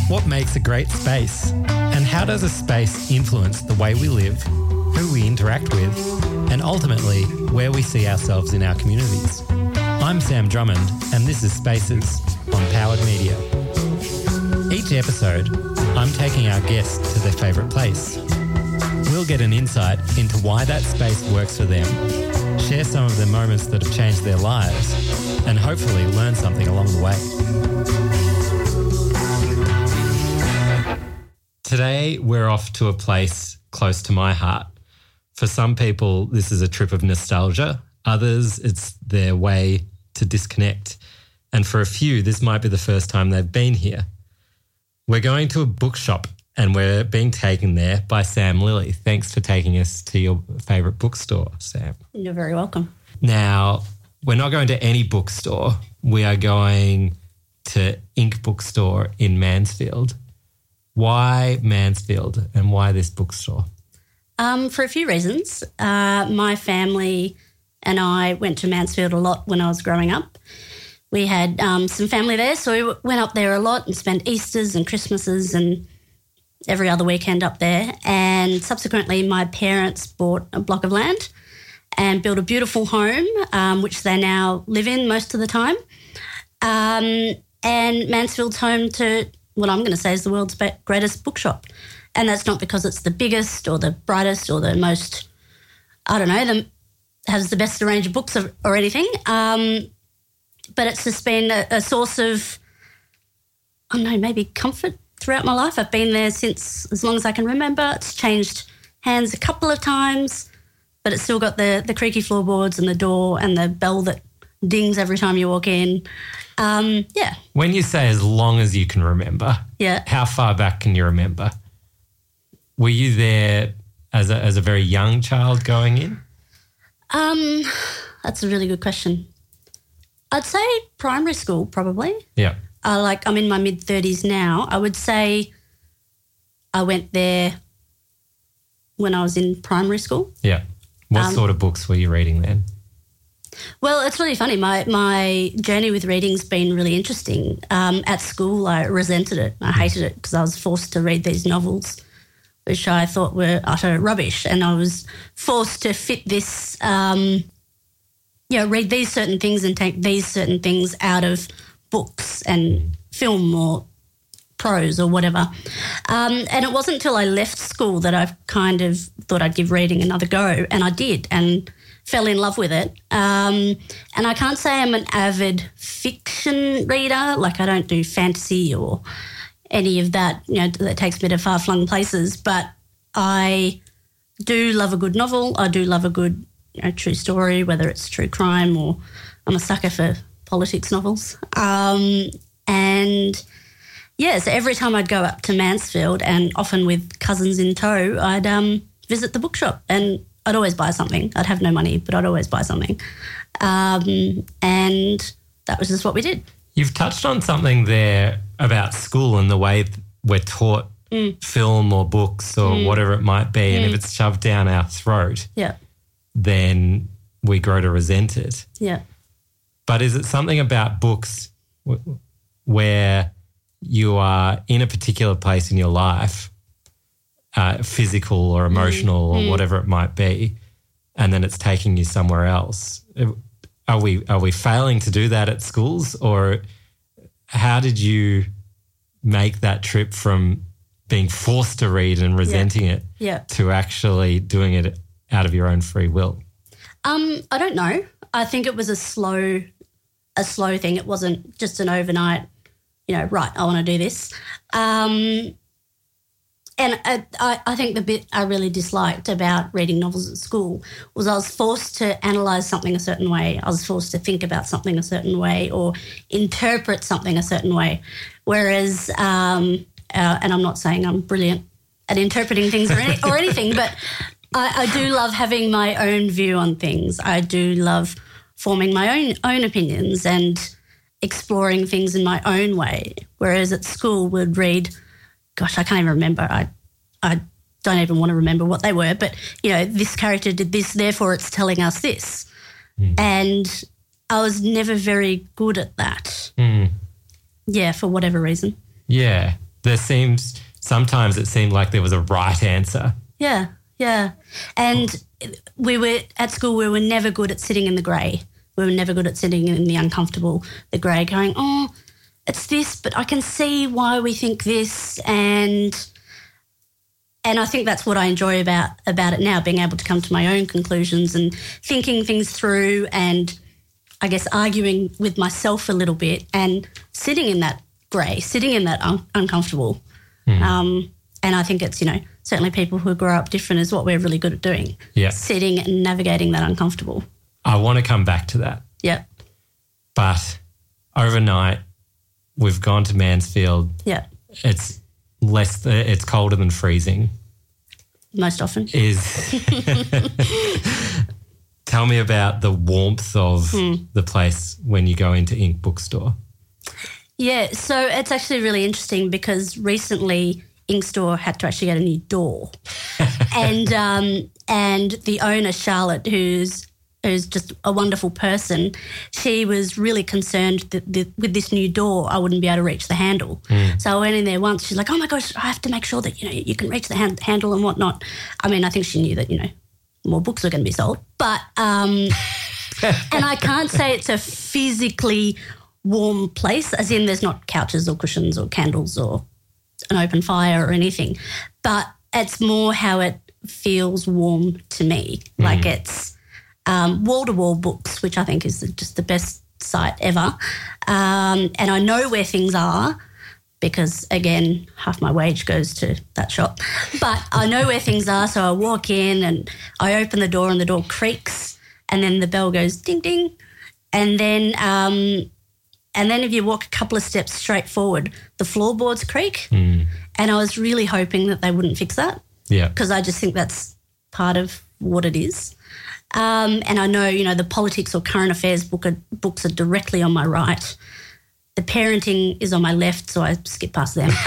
What makes a great space? And how does a space influence the way we live, who we interact with, and ultimately where we see ourselves in our communities? I'm Sam Drummond, and this is Spaces on Powered Media. Each episode, I'm taking our guests to their favourite place. We'll get an insight into why that space works for them, share some of the moments that have changed their lives, and hopefully learn something along the way. Today, we're off to a place close to my heart. For some people, this is a trip of nostalgia. Others, it's their way to disconnect. And for a few, this might be the first time they've been here. We're going to a bookshop and we're being taken there by Sam Lilly. Thanks for taking us to your favourite bookstore, Sam. You're very welcome. Now, we're not going to any bookstore. We are going to Ink Bookstore in Mansfield. Why Mansfield and why this bookstore? For a few reasons. My family and I went to Mansfield a lot when I was growing up. We had some family there, so we went up there a lot and spent Easters and Christmases and every other weekend up there. And subsequently, my parents bought a block of land and built a beautiful home, which they now live in most of the time. And Mansfield's home to what I'm going to say is the world's greatest bookshop. And that's not because it's the biggest or the brightest or the most, has the best range of books or anything. But it's just been a source of, maybe comfort throughout my life. I've been there since as long as I can remember. It's changed hands a couple of times, but it's still got the creaky floorboards and the door and the bell that dings every time you walk in. Yeah. When you say as long as you can remember, how far back can you remember? Were you there as a very young child going in? That's a really good question. I'd say primary school probably. Yeah. I'm in my mid-30s now. I would say I went there when I was in primary school. Yeah. What sort of books were you reading then? Well, it's really funny. My journey with reading's been really interesting. At school, I resented it. I hated it because I was forced to read these novels, which I thought were utter rubbish, and I was forced to fit this, read these certain things and take these certain things out of books and film or prose or whatever. And it wasn't until I left school that I kind of thought I'd give reading another go, and I did, and fell in love with it. And I can't say I'm an avid fiction reader. Like, I don't do fantasy or any of that, that takes me to far-flung places. But I do love a good novel. I do love a good true story, whether it's true crime or I'm a sucker for politics novels. So every time I'd go up to Mansfield, and often with cousins in tow, I'd visit the bookshop, and I'd always buy something. I'd have no money, but I'd always buy something. And that was just what we did. You've touched on something there about school and the way we're taught film or books or whatever it might be, and if it's shoved down our throat, then we grow to resent it. Yeah. But is it something about books where you are in a particular place in your life, physical or emotional or whatever it might be, and then it's taking you somewhere else? Are we failing to do that at schools, or how did you make that trip from being forced to read and resenting it to actually doing it out of your own free will? I don't know. I think it was a slow thing. It wasn't just an overnight, right, I want to do this. And I think the bit I really disliked about reading novels at school was I was forced to analyse something a certain way. I was forced to think about something a certain way or interpret something a certain way. Whereas, and I'm not saying I'm brilliant at interpreting things or anything, but I do love having my own view on things. I do love forming my own opinions and exploring things in my own way. Whereas at school we'd read, gosh, I can't even remember. I don't even want to remember what they were, but, this character did this, therefore it's telling us this. And I was never very good at that. Yeah, for whatever reason. Yeah. sometimes it seemed like there was a right answer. Yeah, yeah. And we were at school, we were never good at sitting in the grey. We were never good at sitting in the uncomfortable, the grey, going, oh, it's this, but I can see why we think this. And I think that's what I enjoy about it now, being able to come to my own conclusions and thinking things through and I guess arguing with myself a little bit and sitting in that grey, sitting in that uncomfortable. And I think it's, certainly people who grow up different is what we're really good at doing. Yeah. Sitting and navigating that uncomfortable. I want to come back to that. Yeah. But overnight, we've gone to Mansfield. Yeah. It's colder than freezing. Most often. Tell me about the warmth of the place when you go into Ink Bookstore. Yeah, so it's actually really interesting because recently Ink Store had to actually get a new door. and the owner, Charlotte, who's just a wonderful person, she was really concerned that with this new door I wouldn't be able to reach the handle. So I went in there once. She's like, oh, my gosh, I have to make sure that, you can reach the handle and whatnot. I mean, I think she knew that, more books are going to be sold. But and I can't say it's a physically warm place, as in there's not couches or cushions or candles or an open fire or anything. But it's more how it feels warm to me. Like it's wall-to-wall books, which I think is just the best site ever. And I know where things are because, again, half my wage goes to that shop. But I know where things are, so I walk in and I open the door and the door creaks and then the bell goes ding, ding. And then if you walk a couple of steps straight forward, the floorboards creak. And I was really hoping that they wouldn't fix that. Yeah. Because I just think that's part of what it is. And I know, the politics or current affairs books are directly on my right. The parenting is on my left, so I skip past them.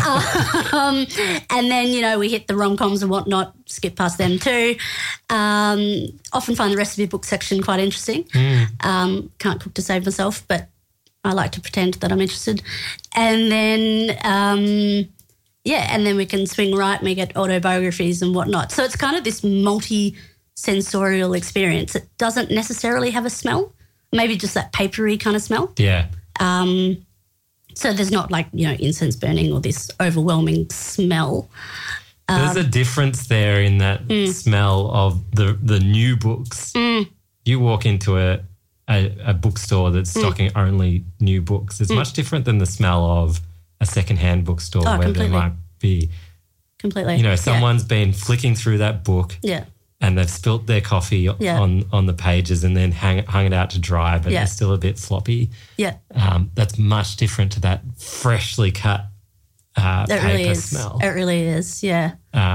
And then, we hit the rom-coms and whatnot, skip past them too. Often find the recipe book section quite interesting. Can't cook to save myself, but I like to pretend that I'm interested. And then, and then we can swing right and we get autobiographies and whatnot. So it's kind of this multi-sensorial experience. It doesn't necessarily have a smell, maybe just that papery kind of smell. Yeah. So there's not like, incense burning or this overwhelming smell. There's a difference there in that smell of the new books. You walk into a bookstore that's stocking only new books. It's much different than the smell of a secondhand bookstore where completely. there might be, completely. Someone's been flicking through that book and they've spilt their coffee on the pages and then hung it out to dry, but it's still a bit floppy. Yeah. That's much different to that freshly cut paper really is. smell. It really is, yeah.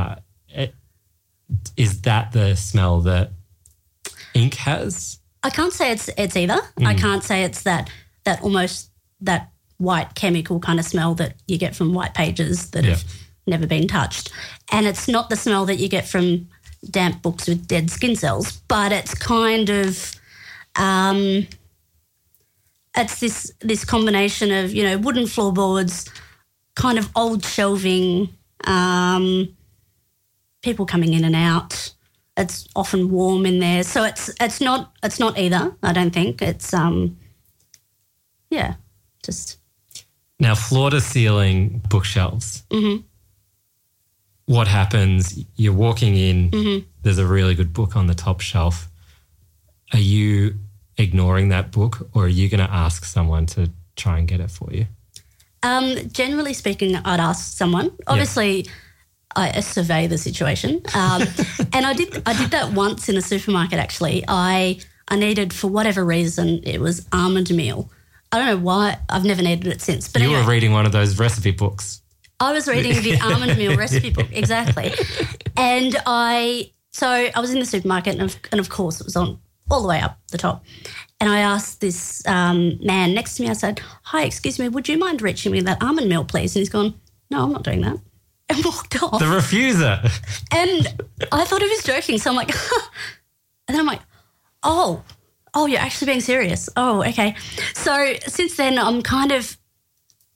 Is that the smell that ink has? I can't say it's either. I can't say it's that almost that white chemical kind of smell that you get from white pages that have never been touched. And it's not the smell that you get from damp books with dead skin cells, but it's kind of it's this combination of, wooden floorboards, kind of old shelving, people coming in and out. It's often warm in there. So it's not either, I don't think. It's just. Now, floor to ceiling bookshelves. Mm-hmm. What happens? You're walking in, there's a really good book on the top shelf. Are you ignoring that book or are you going to ask someone to try and get it for you? Generally speaking, I'd ask someone. Obviously, I survey the situation. And I did that once in a supermarket, actually. I needed, for whatever reason, it was almond meal. I don't know why. I've never needed it since. But you were reading one of those recipe books. I was reading the almond meal recipe book, exactly. And I was in the supermarket and of course it was on all the way up the top. And I asked this man next to me, I said, hi, excuse me, would you mind reaching me that almond meal, please? And he's gone, no, I'm not doing that. And walked off. The refuser. And I thought he was joking. So I'm like, and then I'm like, oh, you're actually being serious. Oh, okay. So since then I'm kind of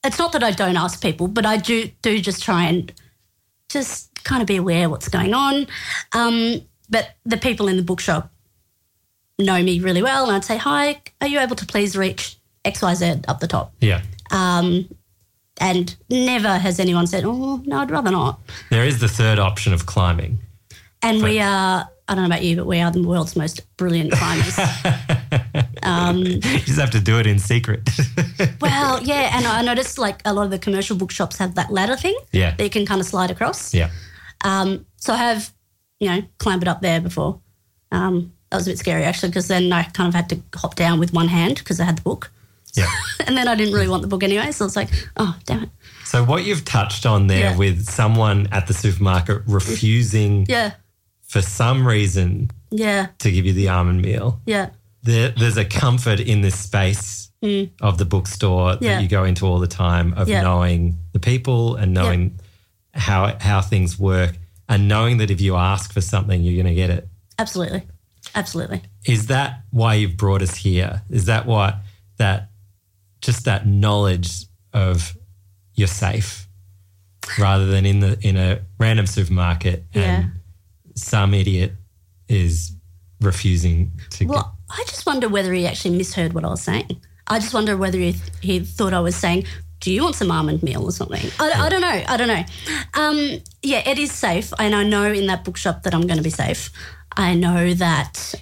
it's not that I don't ask people, but I do just try and just kind of be aware of what's going on. But the people in the bookshop know me really well, and I'd say, hi, are you able to please reach XYZ up the top? Yeah. And never has anyone said, oh, no, I'd rather not. There is the third option of climbing. And we are, I don't know about you, but we are the world's most brilliant climbers. You just have to do it in secret. Well, yeah, and I noticed like a lot of the commercial bookshops have that ladder thing that you can kind of slide across. Yeah. So I have, clambered up there before. That was a bit scary actually, because then I kind of had to hop down with one hand because I had the book. Yeah. And then I didn't really want the book anyway, so I was like, oh, damn it. So what you've touched on there with someone at the supermarket refusing for some reason to give you the almond meal. Yeah. There's a comfort in this space of the bookstore that you go into all the time of knowing the people and knowing how things work and knowing that if you ask for something, you're going to get it. Absolutely. Absolutely. Is that why you've brought us here? Is that what just that knowledge of you're safe rather than in a random supermarket and some idiot is refusing to get... I just wonder whether he actually misheard what I was saying. I just wonder whether he thought I was saying, do you want some almond meal or something? I don't know. It is safe, and I know in that bookshop that I'm going to be safe. I know that,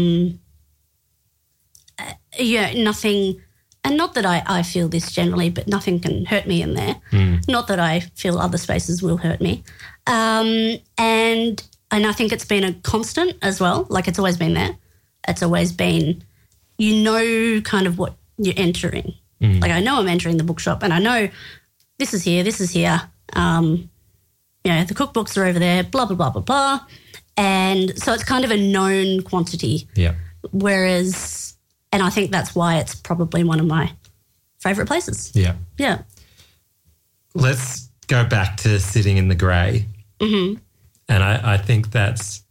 nothing, and not that I feel this generally, but nothing can hurt me in there. Not that I feel other spaces will hurt me. And I think it's been a constant as well. Like it's always been there. It's always been, kind of what you're entering. Like I know I'm entering the bookshop and I know this is here. The cookbooks are over there, blah, blah, blah, blah, blah. And so it's kind of a known quantity. Yeah. Whereas, and I think that's why it's probably one of my favourite places. Yeah. Yeah. Let's go back to sitting in the grey. Mm-hmm. And I think that's,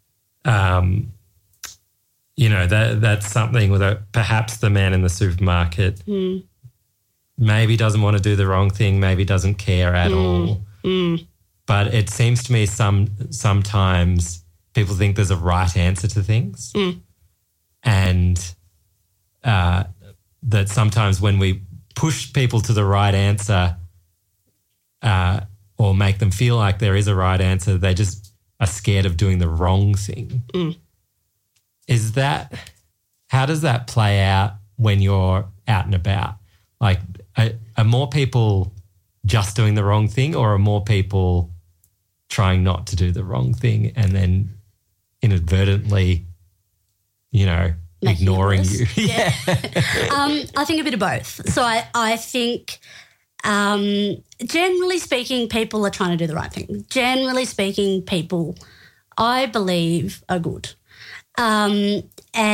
that's something that perhaps the man in the supermarket maybe doesn't want to do the wrong thing, maybe doesn't care at all. But it seems to me sometimes people think there's a right answer to things and that sometimes when we push people to the right answer or make them feel like there is a right answer, they just are scared of doing the wrong thing. How does that play out when you're out and about? Like are more people just doing the wrong thing or are more people trying not to do the wrong thing and then inadvertently, ignoring you? Yeah. I think a bit of both. So I think generally speaking, people are trying to do the right thing. Generally speaking, people, I believe, are good. And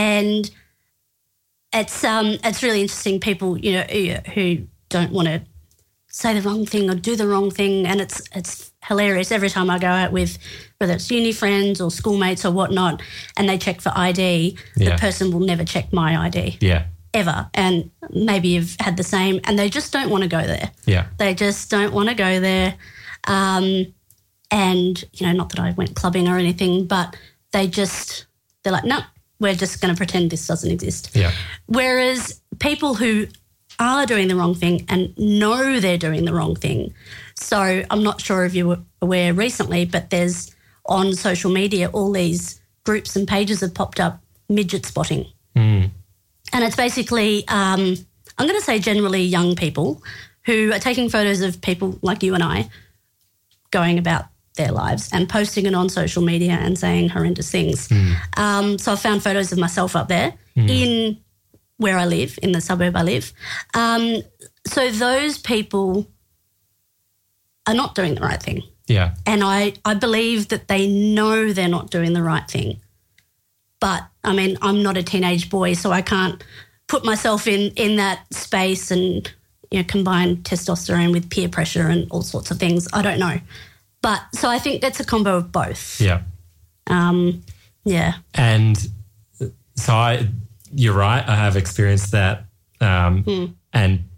it's really interesting, people, who don't want to say the wrong thing or do the wrong thing, and it's hilarious every time I go out with whether it's uni friends or schoolmates or whatnot and they check for ID, the person will never check my ID. Yeah. Ever. And maybe you've had the same and they just don't want to go there. Yeah. They just don't want to go there. And, not that I went clubbing or anything, but they're like, no, we're just going to pretend this doesn't exist. Yeah. Whereas people who are doing the wrong thing and know they're doing the wrong thing. So I'm not sure if you were aware recently, but there's on social media all these groups and pages have popped up, midget spotting. And it's basically, I'm going to say generally young people who are taking photos of people like you and I going about their lives and posting it on social media and saying horrendous things. So I found photos of myself up there in where I live, in the suburb I live. So those people are not doing the right thing. Yeah. And I believe that they know they're not doing the right thing. But, I mean, I'm not a teenage boy, so I can't put myself in that space and, combine testosterone with peer pressure and all sorts of things. I don't know. But so I think that's a combo of both. Yeah. Yeah. And so you're right, I have experienced that. And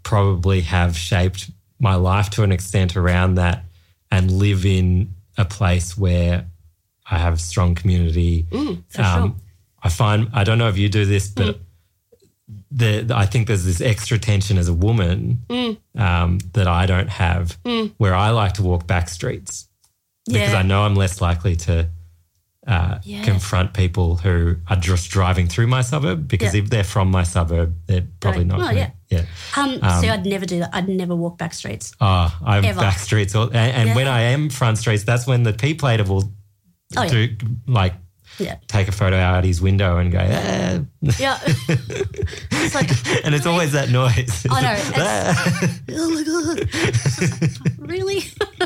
probably have shaped my life to an extent around that and live in a place where I have strong community. For sure. I find, I don't know if you do this, but I think there's this extra tension as a woman that I don't have where I like to walk back streets because I know I'm less likely to confront people who are just driving through my suburb because if they're from my suburb, they're probably not. See, I'd never do that. I'd never walk back streets. Oh, I'm Ever. back streets. And when I am front streets, that's when the P plater will do like take a photo out his window and go, Yeah. It's like, and it's always that noise. I know. Oh my God. Really?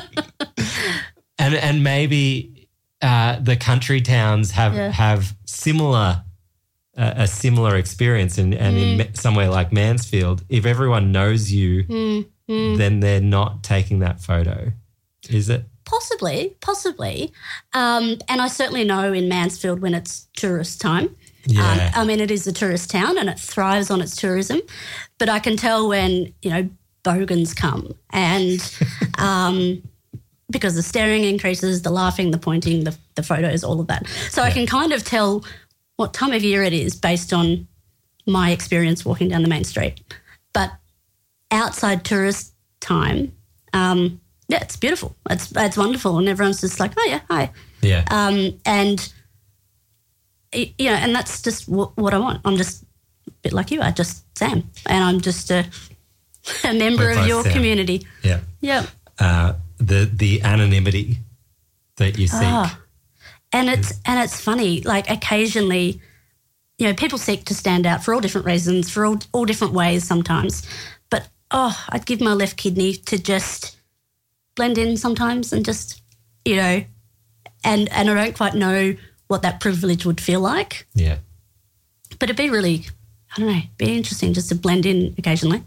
And maybe the country towns have similar a similar experience, and in somewhere like Mansfield, if everyone knows you, then they're not taking that photo, is it? Possibly. And I certainly know in Mansfield when it's tourist time. Yeah. I mean, it is a tourist town and it thrives on its tourism, but I can tell when, bogans come and because the staring increases, the laughing, the pointing, the photos, all of that. So I can kind of tell what time of year it is based on my experience walking down the main street. But outside tourist time, it's beautiful. It's wonderful, and everyone's just like, oh yeah, hi. Yeah. And and that's just what I want. I'm just a bit like you. I just Sam, and I'm just a member of your community. Yeah. Yeah. The anonymity that you seek. And it's funny. Like occasionally, people seek to stand out for all different reasons, for all different ways sometimes. But I'd give my left kidney to just blend in sometimes and just, and I don't quite know what that privilege would feel like. Yeah. But it'd be really, I don't know, be interesting just to blend in occasionally.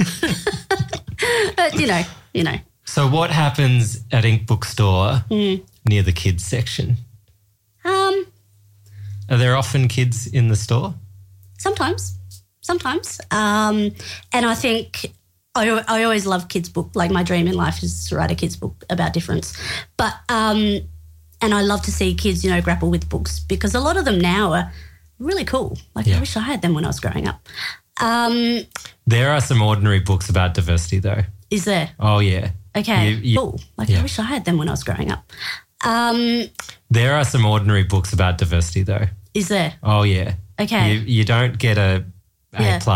But, So what happens at Ink Bookstore near the kids section? Are there often kids in the store? Sometimes. And I think I always love kids' book. Like my dream in life is to write a kids' book about difference. But and I love to see kids, grapple with books because a lot of them now are really cool. Like I wish I had them when I was growing up. There are some ordinary books about diversity though. Is there? Oh, yeah. Okay, cool. Like I wish I had them when I was growing up. There are some ordinary books about diversity though. Is there? Oh, yeah. Okay. You don't get a A+